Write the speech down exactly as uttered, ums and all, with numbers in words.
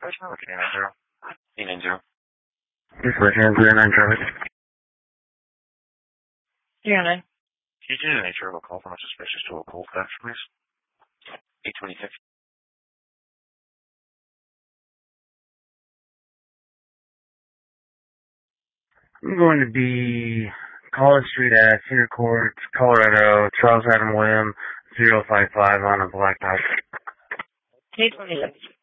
Special, three nine zero. three nine zero. This is three nine Charlie. three nine. Can you do the nature of a call from a suspicious to a cold fax, please? eight twenty-six. I'm going to be College Street at Cedar Court, Colorado, Charles Adam William, zero five five on a black house. eight twenty-six.